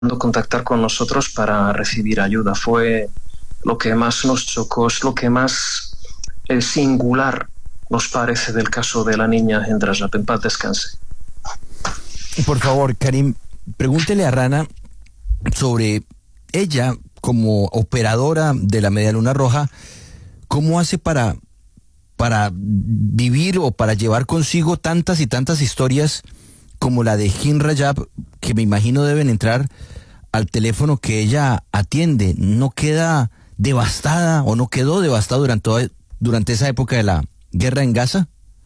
contactar con nosotros para recibir ayuda. Fue lo que más nos chocó, es lo que más singular nos parece del caso de la niña Hind Rajab. En paz descanse. Por favor, Karim, pregúntele a Rana sobre ella como operadora de la Media Luna Roja, ¿cómo hace para vivir o para llevar consigo tantas y tantas historias como la de Hind Rajab, que me imagino deben entrar al teléfono que ella atiende? ¿No queda devastada o no quedó devastada durante esa época de la guerra en Gaza?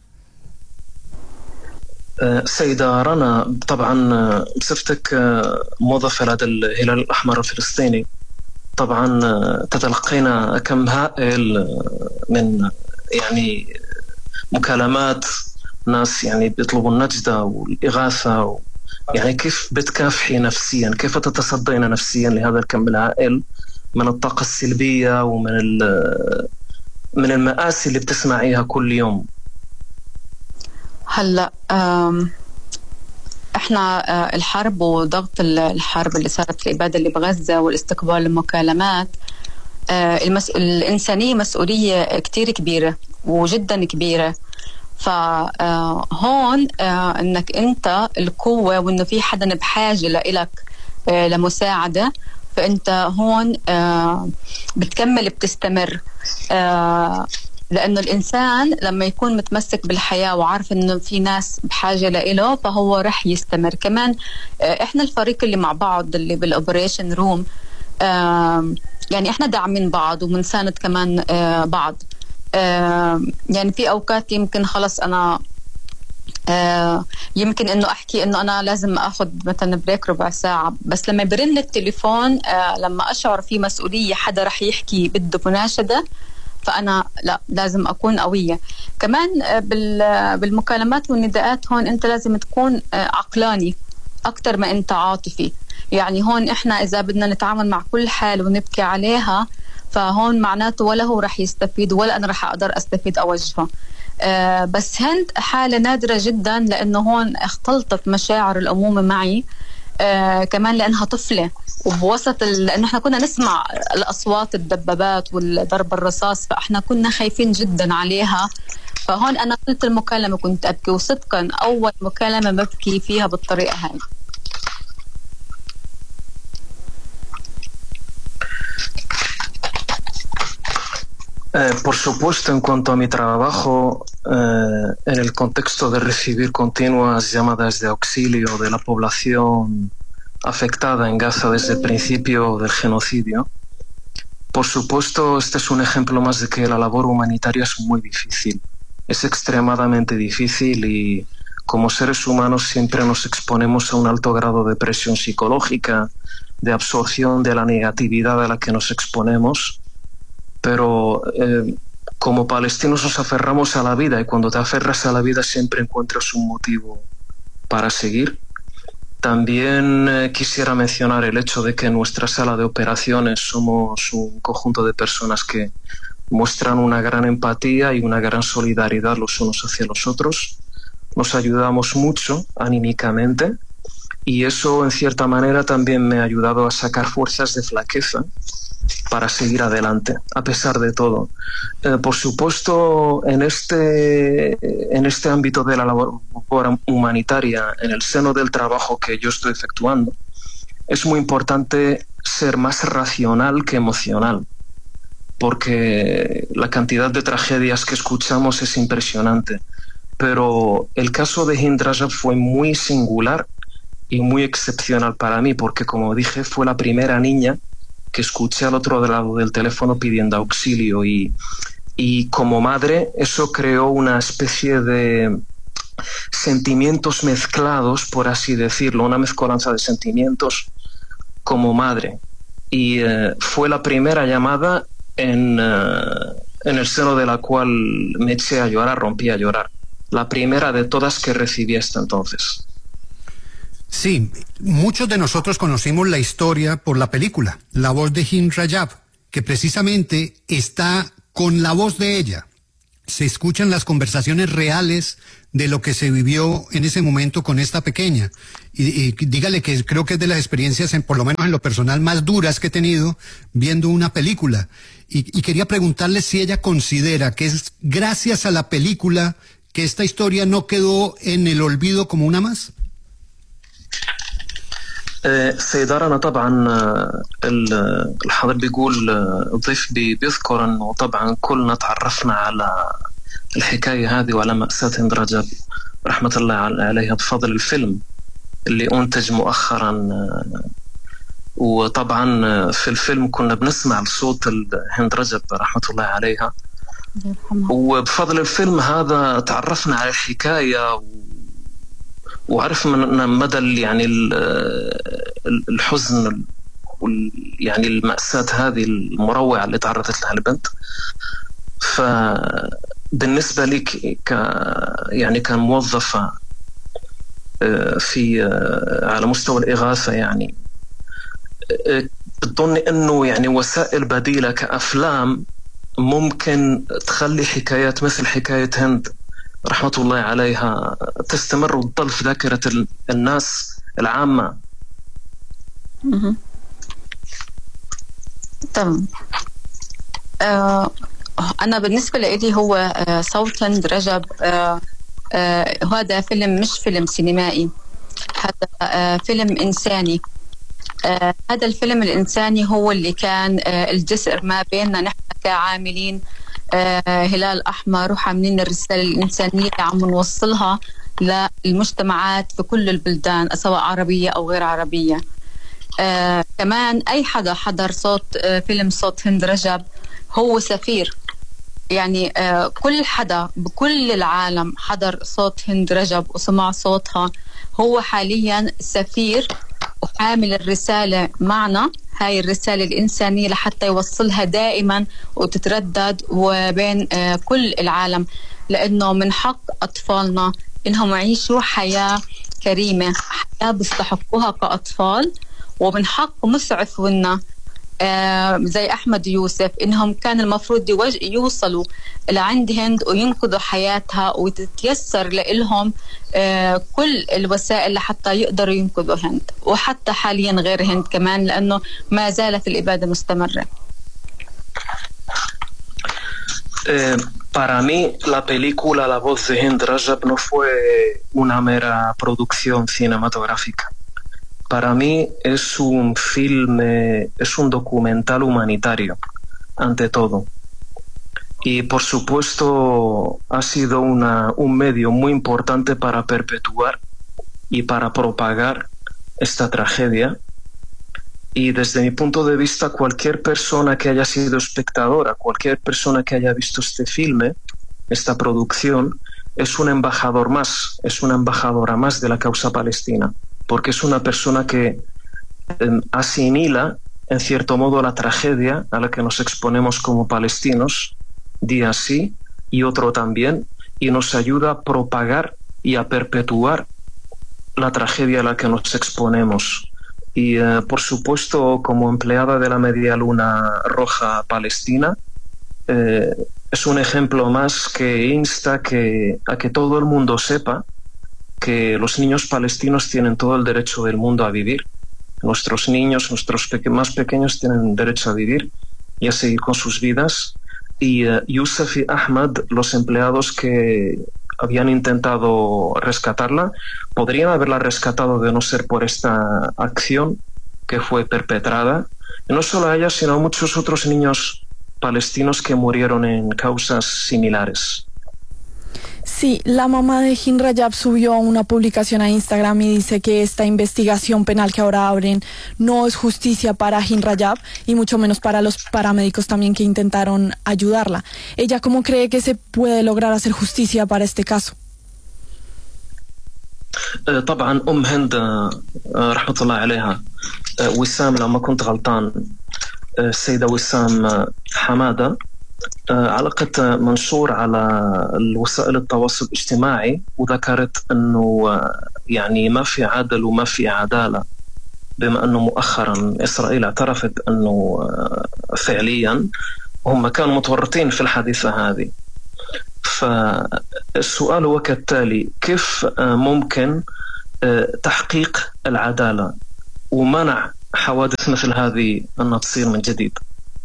سيدة رنا، طبعا بصفتك موظفة لدى الهلال الأحمر الفلسطيني، طبعا تتلقينا كم هائل من يعني مكالمات ناس يعني بيطلبوا النجدة والإغاثة، يعني كيف بتكافحي نفسيا، كيف تتصدين نفسيا لهذا الكم الهائل من الطاقة السلبية ومن من المآسي اللي بتسمعيها كل يوم؟ هلا احنا الحرب وضغط الحرب اللي صارت في الإبادة اللي بغزة والاستقبال المكالمات، الإنسانية مسؤولية كتير كبيرة وجدا كبيرة. فهون انك انت القوة وانه في حدا بحاجة لإلك لمساعدة، فانت هون بتكمل بتستمر، لأنه الإنسان لما يكون متمسك بالحياة وعارف إنه في ناس بحاجة لإله فهو رح يستمر. كمان إحنا الفريق اللي مع بعض اللي بالأوبريشن روم، يعني إحنا داعمين بعض ومنساند كمان بعض. يعني في أوقات يمكن خلص أنا يمكن إنه أحكي إنه أنا لازم أخذ مثلا بريك ربع ساعة، بس لما برن التليفون لما أشعر في مسؤولية حدا رح يحكي بده مناشدة، فأنا لا لازم أكون قوية. كمان بالمكالمات والنداءات هون أنت لازم تكون عقلاني أكتر ما أنت عاطفي. يعني هون إحنا إذا بدنا نتعامل مع كل حال ونبكي عليها، فهون معناته ولا هو رح يستفيد ولا أنا رح أقدر أستفيد أوجهه. بس هند حالة نادرة جدا، لأنه هون اختلطت مشاعر الأمومة معي، كمان لأنها طفلة وبوسط لأنه احنا كنا نسمع الأصوات الدبابات والضرب الرصاص، فاحنا كنا خايفين جدا عليها. فهون أنا قلت المكالمة كنت أبكي، وصدقا أول مكالمة ببكي فيها بالطريقة هاي. Por supuesto, en cuanto a mi trabajo, en el contexto de recibir continuas llamadas de auxilio de la población afectada en Gaza desde el principio del genocidio, por supuesto, este es un ejemplo más de que la labor humanitaria es muy difícil, es extremadamente difícil, y como seres humanos siempre nos exponemos a un alto grado de presión psicológica, de absorción de la negatividad a la que nos exponemos. Pero como palestinos nos aferramos a la vida, y cuando te aferras a la vida siempre encuentras un motivo para seguir. También quisiera mencionar el hecho de que en nuestra sala de operaciones somos un conjunto de personas que muestran una gran empatía y una gran solidaridad los unos hacia los otros. Nos ayudamos mucho anímicamente, y eso en cierta manera también me ha ayudado a sacar fuerzas de flaqueza para seguir adelante, a pesar de todo. Por supuesto, en este ámbito de la labor humanitaria, en el seno del trabajo que yo estoy efectuando, es muy importante ser más racional que emocional, porque la cantidad de tragedias que escuchamos es impresionante. Pero el caso de Hind Rajab fue muy singular y muy excepcional para mí, porque, como dije, fue la primera niña que escuché al otro lado del teléfono pidiendo auxilio, y como madre eso creó una especie de sentimientos mezclados, por así decirlo, una mezcolanza de sentimientos como madre, y fue la primera llamada en el seno de la cual me eché a llorar, rompí a llorar, la primera de todas que recibí hasta entonces. Sí, muchos de nosotros conocimos la historia por la película La voz de Hind Rajab, que precisamente está con la voz de ella, se escuchan las conversaciones reales de lo que se vivió en ese momento con esta pequeña. Y dígale que creo que es de las experiencias, por lo menos en lo personal, más duras que he tenido viendo una película. Y quería preguntarle si ella considera que es gracias a la película que esta historia no quedó en el olvido como una más. سيدة رنا طبعا الحاضر بيقول الضيف بيذكر انه طبعا كلنا تعرفنا على الحكاية هذه وعلى مأساة هند رجب رحمة الله عليها بفضل الفيلم اللي أنتج مؤخرا. وطبعا في الفيلم كنا بنسمع صوت هند رجب رحمة الله عليها، وبفضل الفيلم هذا تعرفنا على الحكاية وعرفنا مدى يعني الحزن يعني المأساة هذه المروعة اللي تعرضت لها البنت. فبالنسبة لي يعني كموظفة في على مستوى الإغاثة يعني بتظني أنه يعني وسائل بديلة كأفلام ممكن تخلي حكايات مثل حكاية هند رحمة الله عليها تستمر وتظل في ذاكرة الناس العامة. تمام. أنا بالنسبة لي هو صوت هند رجب هذا فيلم مش فيلم سينمائي، هذا فيلم إنساني. هذا الفيلم الإنساني هو اللي كان الجسر ما بيننا نحن كعاملين هلال أحمر وحاملين الرسالة الإنسانية اللي عم نوصلها للمجتمعات في كل البلدان سواء عربية أو غير عربية. كمان أي حدا حضر فيلم صوت هند رجب هو سفير، يعني كل حدا بكل العالم حضر صوت هند رجب وسمع صوتها هو حاليا سفير وحامل الرسالة معنا، هاي الرسالة الإنسانية لحتى يوصلها دائما وتتردد وبين كل العالم، لأنه من حق أطفالنا إنهم يعيشوا حياة كريمة، حياة بيستحقوها كأطفال، ومن حق مسعفونا زي أحمد يوسف إنهم كان المفروض يوصلوا لعند هند وينقذوا حياتها وتتيسر لهم كل الوسائل لحتى يقدروا ينقذوا هند، وحتى حاليا غير هند كمان لأنه ما زالت الإبادة مستمرة. Para mí, la película La voz de Hind Rajab no fue una mera producción cinematográfica. Para mí es un filme, es un documental humanitario, ante todo. Y por supuesto ha sido un medio muy importante para perpetuar y para propagar esta tragedia. Y desde mi punto de vista, cualquier persona que haya sido espectadora, cualquier persona que haya visto este filme, esta producción, es un embajador más, es una embajadora más de la causa palestina, porque es una persona que asimila, en cierto modo, la tragedia a la que nos exponemos como palestinos, día sí y otro también, y nos ayuda a propagar y a perpetuar la tragedia a la que nos exponemos. Y por supuesto, como empleada de la Media Luna Roja Palestina, es un ejemplo más que insta a que todo el mundo sepa que los niños palestinos tienen todo el derecho del mundo a vivir. Nuestros niños, nuestros más pequeños tienen derecho a vivir y a seguir con sus vidas. Y Youssef y Ahmad, los empleados que habían intentado rescatarla, podrían haberla rescatado de no ser por esta acción que fue perpetrada. Y no solo a ella, sino a muchos otros niños palestinos que murieron en causas similares. Sí, la mamá de Hind Rajab subió una publicación a Instagram y dice que esta investigación penal que ahora abren no es justicia para Hind Rajab y mucho menos para los paramédicos también que intentaron ayudarla. ¿Ella cómo cree que se puede lograr hacer justicia para este caso? طبعا هند رحمة الله عليها وسام لما كنت غلطان السيدة وسام حمادة علقت منشور على الوسائل التواصل الاجتماعي وذكرت أنه يعني ما في عدل وما في عدالة، بما أنه مؤخرا إسرائيل اعترفت أنه فعليا هم كانوا متورطين في الحادثة هذه. فالسؤال هو كالتالي: كيف ممكن تحقيق العدالة ومنع حوادث مثل هذه أن تصير من جديد؟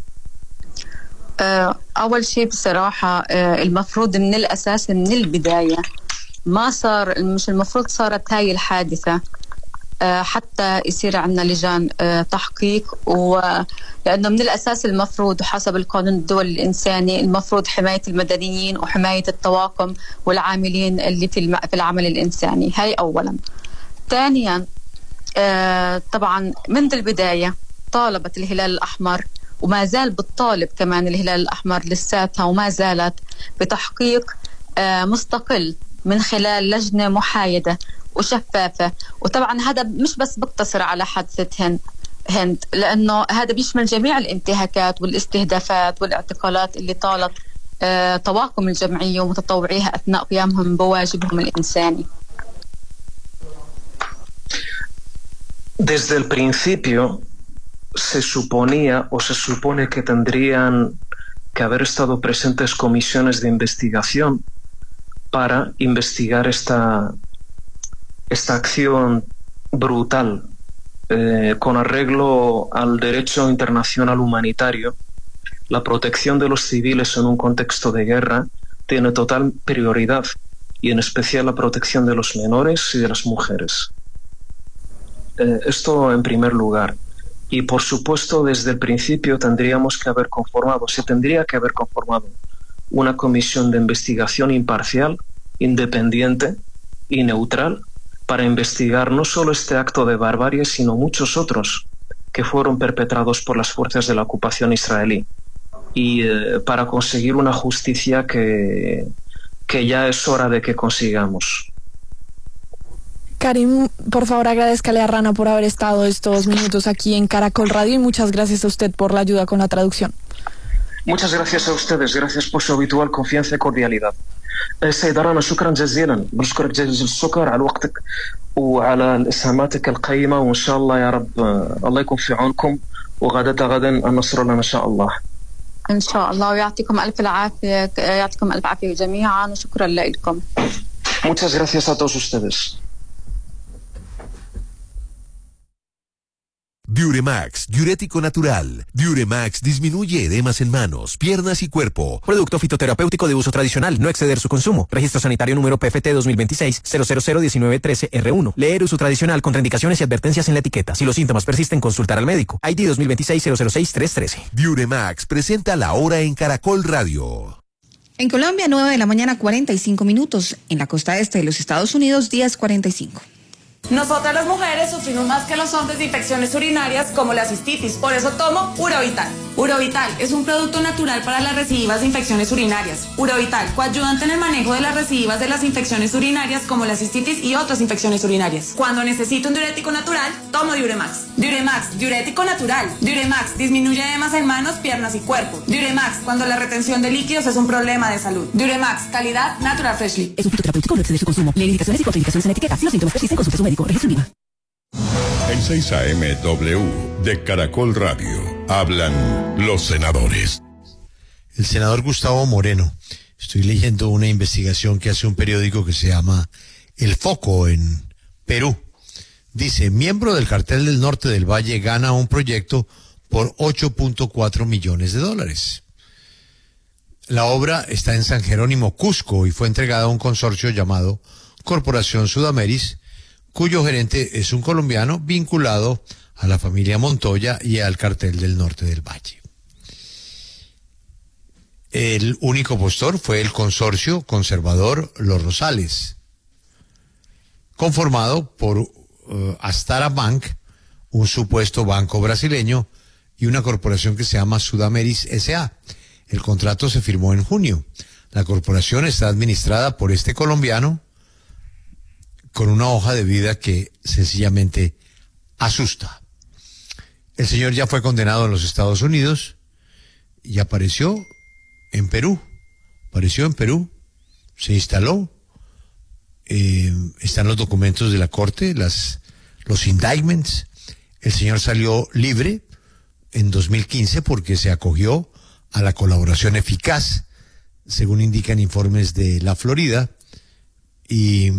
أول شيء بصراحة المفروض من الأساس من البداية مش المفروض صارت هاي الحادثة حتى يصير عندنا لجان تحقيق، لأنه من الأساس المفروض وحسب القانون الدولي الإنساني المفروض حماية المدنيين وحماية الطواقم والعاملين اللي في العمل الإنساني. هاي أولا. ثانيا طبعا منذ البداية طالبت الهلال الأحمر وما زال بالطالب كمان الهلال الأحمر لساتها وما زالت بتحقيق مستقل من خلال لجنة محايدة وشفافة. وطبعا هذا مش بس بقتصر على حادثة هند، لأنه هذا بيشمل جميع الانتهاكات والاستهدافات والاعتقالات اللي طالت طواقم الجمعية ومتطوعيها أثناء قيامهم بواجبهم الإنساني. Desde el principio se suponía o se supone que tendrían que haber estado presentes comisiones de investigación para investigar esta acción brutal con arreglo al derecho internacional humanitario. La protección de los civiles en un contexto de guerra tiene total prioridad, y en especial la protección de los menores y de las mujeres. Esto en primer lugar. Y por supuesto desde el principio se tendría que haber conformado una comisión de investigación imparcial, independiente y neutral para investigar no solo este acto de barbarie, sino muchos otros que fueron perpetrados por las fuerzas de la ocupación israelí, y para conseguir una justicia que ya es hora de que consigamos. Karim, por favor agradezcale a Rana por haber estado estos minutos aquí en Caracol Radio, y muchas gracias a usted por la ayuda con la traducción. Muchas gracias a ustedes, gracias por su habitual confianza y cordialidad. سيدة رنا شكرا جزيلا، بشكرك جزيل الشكر على وقتك وعلى إسهاماتك القيمة، وإن شاء الله يا رب الله يكون في عونكم، وغدا النصر لنا إن شاء الله. إن شاء الله، ويعطيكم ألف العافية، يعطيكم ألف عافية جميعا، وشكرا لكم. Muchas gracias a todos ustedes. Diuremax, diurético natural. Diuremax disminuye edemas en manos, piernas y cuerpo. Producto fitoterapéutico de uso tradicional, no exceder su consumo. Registro sanitario número PFT 2026-0001913-R1. Leer uso tradicional, contraindicaciones y advertencias en la etiqueta. Si los síntomas persisten, consultar al médico. ID 2026-006-313. Diuremax presenta La Hora en Caracol Radio. En Colombia, 9:45 a.m. En la costa este de los Estados Unidos, 10:45. Nosotras las mujeres sufrimos más que los hombres de infecciones urinarias como la cistitis, por eso tomo Urovital. Urovital es un producto natural para las recidivas de infecciones urinarias. Urovital coayudante en el manejo de las recidivas de las infecciones urinarias como la cistitis y otras infecciones urinarias. Cuando necesito un diurético natural, tomo Diuremax. Diuremax, diurético natural. Diuremax disminuye edemas en manos, piernas y cuerpo. Diuremax, cuando la retención de líquidos es un problema de salud. Diuremax, calidad Natural Freshly. Es un fitoterapéutico, no exceder su consumo. Lee indicaciones y contraindicaciones en etiqueta. Si los síntomas persisten, consulte a su médico. Registro IVA. En 6 AM W de Caracol Radio hablan los senadores. El senador Gustavo Moreno. Estoy leyendo una investigación que hace un periódico que se llama El Foco en Perú. Dice, miembro del Cartel del Norte del Valle gana un proyecto por $8.4 millones. La obra está en San Jerónimo, Cusco, y fue entregada a un consorcio llamado Corporación Sudameris, cuyo gerente es un colombiano vinculado a la familia Montoya y al Cartel del Norte del Valle. El único postor fue el consorcio conservador Los Rosales, conformado por Astara Bank, un supuesto banco brasileño, y una corporación que se llama Sudameris S.A. El contrato se firmó en junio. La corporación está administrada por este colombiano, con una hoja de vida que sencillamente asusta. El señor ya fue condenado en los Estados Unidos y apareció en Perú. Se instaló. Están los documentos de la corte, los indictments. El señor salió libre en 2015 porque se acogió a la colaboración eficaz según indican informes de la Florida, y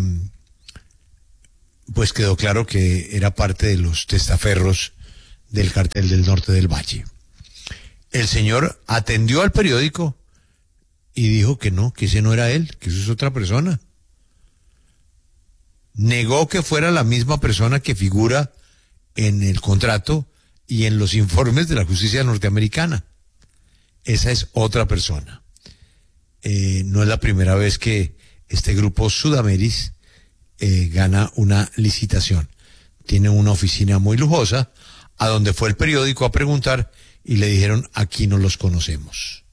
pues quedó claro que era parte de los testaferros del Cartel del Norte del Valle. El señor atendió al periódico y dijo que no, que ese no era él, que eso es otra persona. Negó que fuera la misma persona que figura en el contrato y en los informes de la justicia norteamericana. Esa es otra persona. No es la primera vez que este grupo Sudameris gana una licitación. Tiene una oficina muy lujosa, a donde fue el periódico a preguntar y le dijeron: aquí no los conocemos.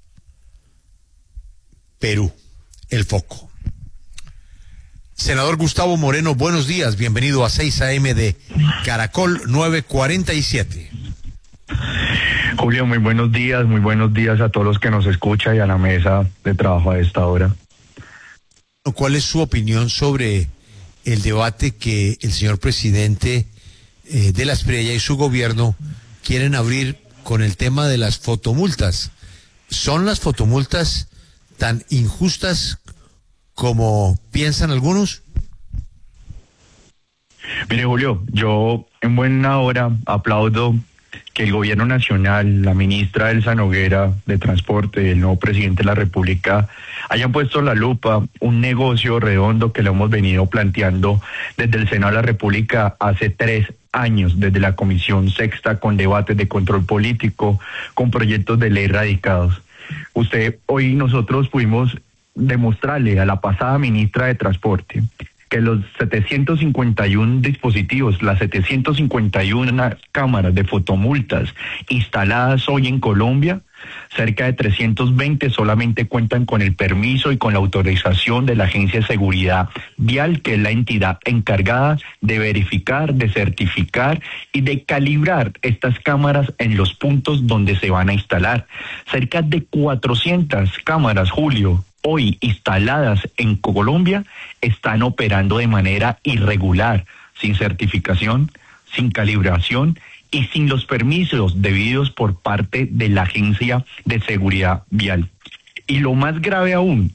Perú, el foco. Senador Gustavo Moreno, buenos días, bienvenido a 6 AM de Caracol 947. Julio, muy buenos días a todos los que nos escuchan y a la mesa de trabajo a esta hora. ¿Cuál es su opinión sobre el debate que el señor presidente de la Espriella y su gobierno quieren abrir con el tema de las fotomultas? ¿Son las fotomultas tan injustas como piensan algunos? Mire, Julio, yo en buena hora aplaudo que el gobierno nacional, la ministra Elsa Noguera de Transporte y el nuevo presidente de la República hayan puesto la lupa, un negocio redondo que lo hemos venido planteando desde el Senado de la República hace 3 años, desde la Comisión Sexta, con debates de control político, con proyectos de ley radicados. Hoy nosotros pudimos demostrarle a la pasada ministra de Transporte que los 751 dispositivos, las 751 cámaras de fotomultas instaladas hoy en Colombia, cerca de 320 solamente cuentan con el permiso y con la autorización de la Agencia de Seguridad Vial, que es la entidad encargada de verificar, de certificar y de calibrar estas cámaras en los puntos donde se van a instalar. Cerca de 400 cámaras, Julio, hoy instaladas en Colombia, están operando de manera irregular, sin certificación, sin calibración y sin los permisos debidos por parte de la Agencia de Seguridad Vial. Y lo más grave aún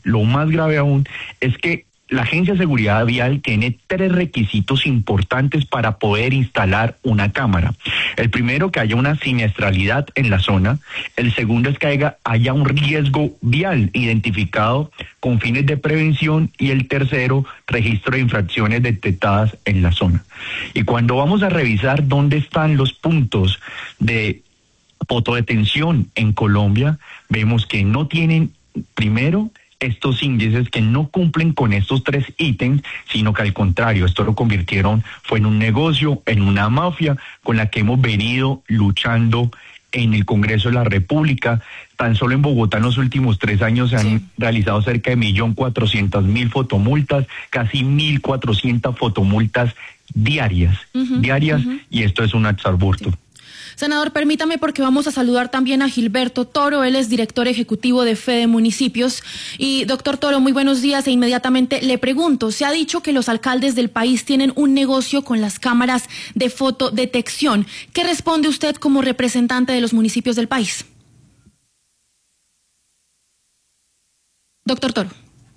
es que la Agencia de Seguridad Vial tiene 3 requisitos importantes para poder instalar una cámara. El primero, que haya una siniestralidad en la zona. El segundo es que haya un riesgo vial identificado con fines de prevención. Y el tercero, registro de infracciones detectadas en la zona. Y cuando vamos a revisar dónde están los puntos de fotodetención en Colombia, vemos que no tienen, primero, estos índices, que no cumplen con estos 3 ítems, sino que al contrario, esto lo convirtieron, fue en un negocio, en una mafia con la que hemos venido luchando en el Congreso de la República. Tan solo en Bogotá en los últimos 3 años se han realizado cerca de 1.400.000 fotomultas, casi 1.400 fotomultas diarias, y esto es un exabrupto. Senador, permítame, porque vamos a saludar también a Gilberto Toro, él es director ejecutivo de Fede Municipios. Y doctor Toro, muy buenos días, e inmediatamente le pregunto, se ha dicho que los alcaldes del país tienen un negocio con las cámaras de fotodetección. ¿Qué responde usted como representante de los municipios del país? Doctor Toro.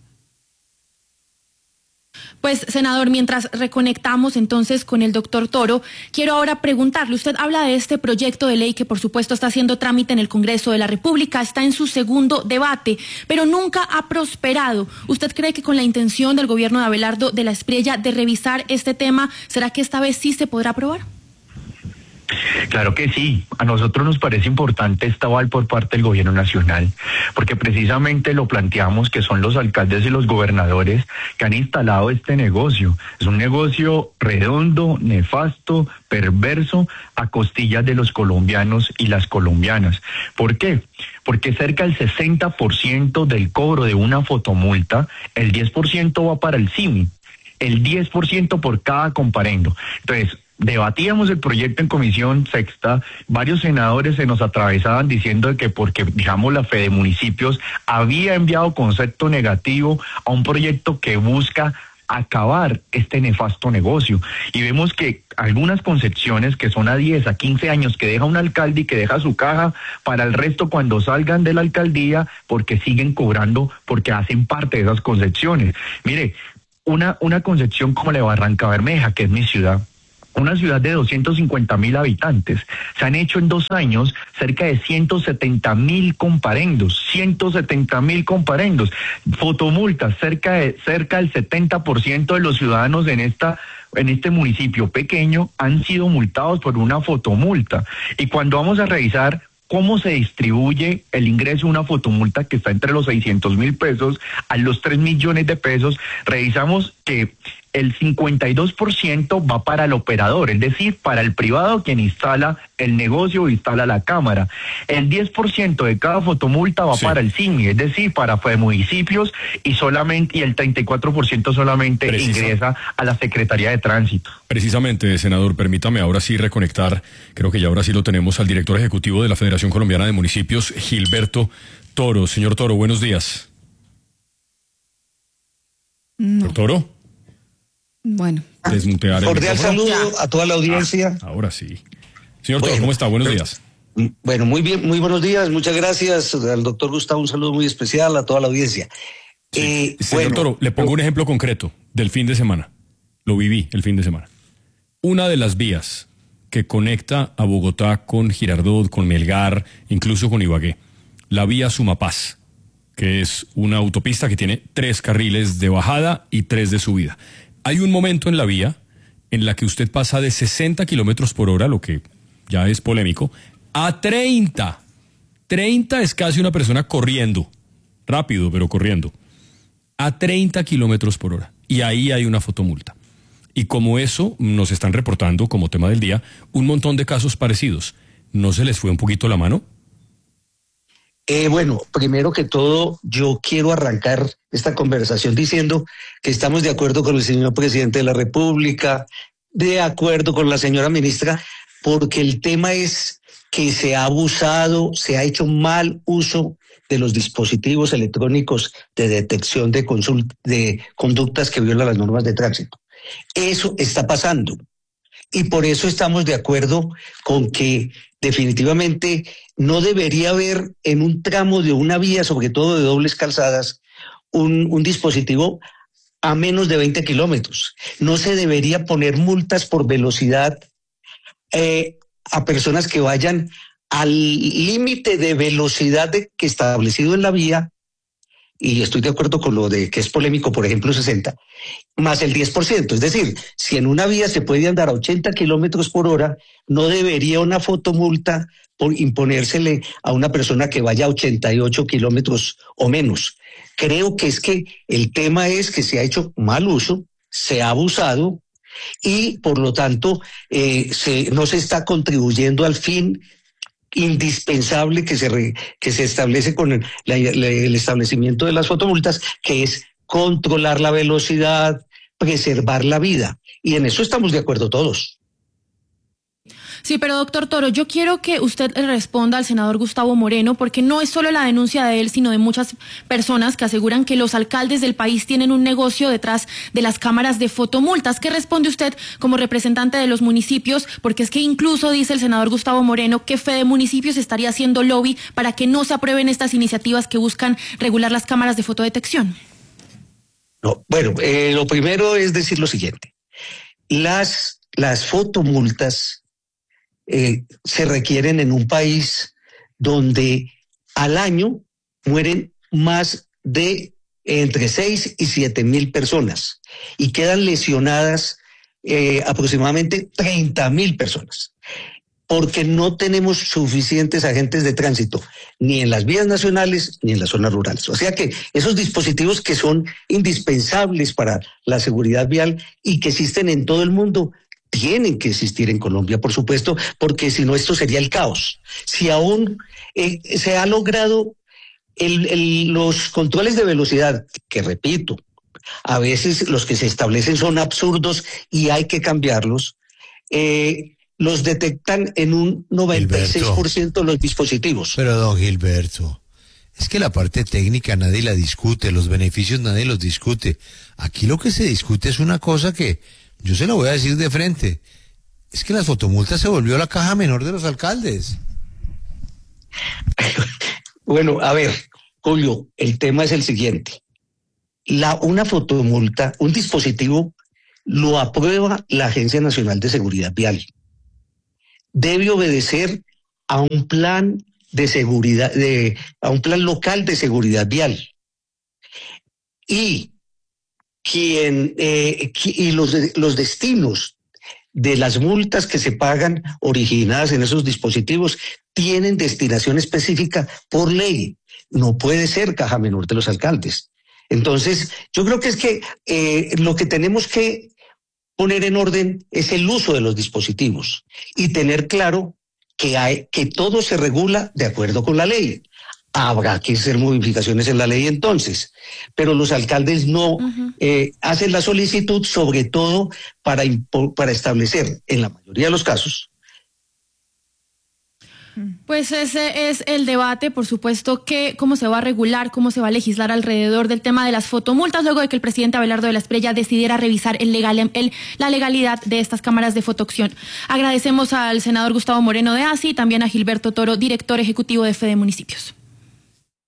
Pues, senador, mientras reconectamos entonces con el doctor Toro, quiero ahora preguntarle, usted habla de este proyecto de ley que por supuesto está haciendo trámite en el Congreso de la República, está en su segundo debate, pero nunca ha prosperado. ¿Usted cree que con la intención del gobierno de Abelardo de la Espriella de revisar este tema, será que esta vez sí se podrá aprobar? Claro que sí, a nosotros nos parece importante esta aval por parte del gobierno nacional, porque precisamente lo planteamos, que son los alcaldes y los gobernadores que han instalado este negocio. Es un negocio redondo, nefasto, perverso, a costillas de los colombianos y las colombianas. ¿Por qué? Porque cerca del 60% del cobro de una fotomulta, el 10% va para el CIMI, el 10% por cada comparendo. Entonces, debatíamos el proyecto en Comisión Sexta, varios senadores se nos atravesaban diciendo que porque, digamos, la Fede Municipios había enviado concepto negativo a un proyecto que busca acabar este nefasto negocio. Y vemos que algunas concepciones que son a 10, a 15 años, que deja un alcalde y que deja su caja para el resto cuando salgan de la alcaldía, porque siguen cobrando, porque hacen parte de esas concepciones. Mire, una concepción como la de Barranca Bermeja, que es mi ciudad, una ciudad de 250.000 habitantes. Se han hecho en 2 años cerca de 170.000 comparendos, 170.000 comparendos. Fotomultas, cerca del 70% de los ciudadanos en este municipio pequeño han sido multados por una fotomulta. Y cuando vamos a revisar cómo se distribuye el ingreso de una fotomulta que está entre los 600.000 pesos a los 3 millones de pesos, revisamos que el 52% va para el operador, es decir, para el privado quien instala el negocio o instala la cámara. El 10% de cada fotomulta va para el CIMI, es decir, para municipios, y el 34% solamente ingresa a la Secretaría de Tránsito. Precisamente, senador, permítame ahora sí reconectar, creo que ya ahora sí lo tenemos, al director ejecutivo de la Federación Colombiana de Municipios, Gilberto Toro. Señor Toro, buenos días. No. ¿Toro? Bueno. Desmutear el cordial micrófono. saludo a toda la audiencia. Ahora sí. Señor Toro, ¿cómo está? Buenos días. Bueno, muy bien, muy buenos días. Muchas gracias al doctor Gustavo. Un saludo muy especial a toda la audiencia. Señor Toro, le pongo un ejemplo concreto del fin de semana. Lo viví el fin de semana. Una de las vías que conecta a Bogotá con Girardot, con Melgar, incluso con Ibagué, la vía Sumapaz, que es una autopista que tiene 3 carriles de bajada y 3 de subida. Hay un momento en la vía en la que usted pasa de 60 kilómetros por hora, lo que ya es polémico, a 30. 30 es casi una persona corriendo, rápido, pero corriendo, a 30 kilómetros por hora. Y ahí hay una fotomulta. Y como eso nos están reportando como tema del día un montón de casos parecidos. ¿No se les fue un poquito la mano? Bueno, primero que todo, yo quiero arrancar esta conversación diciendo que estamos de acuerdo con el señor presidente de la República, de acuerdo con la señora ministra, porque el tema es que se ha abusado, se ha hecho mal uso de los dispositivos electrónicos de detección de conductas que violan las normas de tránsito. Eso está pasando. Y por eso estamos de acuerdo con que definitivamente no debería haber en un tramo de una vía, sobre todo de dobles calzadas, un dispositivo a menos de 20 kilómetros. No se debería poner multas por velocidad a personas que vayan al límite de velocidad que establecido en la vía, y estoy de acuerdo con lo de que es polémico, por ejemplo, 60, más el 10%. Es decir, si en una vía se puede andar a 80 kilómetros por hora, no debería una fotomulta por imponérsele a una persona que vaya a 88 kilómetros o menos. Creo que es que el tema es que se ha hecho mal uso, se ha abusado y por lo tanto no se está contribuyendo al fin indispensable que se establece con el establecimiento de las fotomultas, que es controlar la velocidad, preservar la vida. Y en eso estamos de acuerdo todos. Sí, pero doctor Toro, yo quiero que usted responda al senador Gustavo Moreno, porque no es solo la denuncia de él, sino de muchas personas que aseguran que los alcaldes del país tienen un negocio detrás de las cámaras de fotomultas. ¿Qué responde usted como representante de los municipios? Porque es que incluso dice el senador Gustavo Moreno que Fede Municipios estaría haciendo lobby para que no se aprueben estas iniciativas que buscan regular las cámaras de fotodetección. No, bueno, lo primero es decir lo siguiente. Las fotomultas se requieren en un país donde al año mueren más de entre 6 y 7 mil personas y quedan lesionadas aproximadamente 30.000 personas, porque no tenemos suficientes agentes de tránsito, ni en las vías nacionales ni en las zonas rurales. O sea que esos dispositivos que son indispensables para la seguridad vial y que existen en todo el mundo, tienen que existir en Colombia, por supuesto, porque si no esto sería el caos. Si aún se ha logrado los controles de velocidad, que repito, a veces los que se establecen son absurdos y hay que cambiarlos, los detectan en un 96% los dispositivos. Pero don Gilberto, Es que la parte técnica nadie la discute, los beneficios nadie los discute. Aquí lo que se discute es una cosa que yo se la voy a decir de frente. Es que las fotomultas se volvió la caja menor de los alcaldes. Bueno, a ver, Julio, el tema es el siguiente. Una fotomulta, un dispositivo, lo aprueba la Agencia Nacional de Seguridad Vial. Debe obedecer a un plan de seguridad, a un plan local de seguridad vial. Y los destinos de las multas que se pagan originadas en esos dispositivos tienen destinación específica por ley. No puede ser caja menor de los alcaldes. Entonces, yo creo que es que lo que tenemos que poner en orden es el uso de los dispositivos y tener claro que todo se regula de acuerdo con la ley. Habrá que hacer modificaciones en la ley entonces, pero los alcaldes no hacen la solicitud, sobre todo para establecer, en la mayoría de los casos. Pues ese es el debate, por supuesto, que cómo se va a regular, cómo se va a legislar alrededor del tema de las fotomultas, luego de que el presidente Abelardo de la Espriella decidiera revisar la legalidad de estas cámaras de fotoacción. Agradecemos al senador Gustavo Moreno de ASI y también a Gilberto Toro, director ejecutivo de Fede Municipios.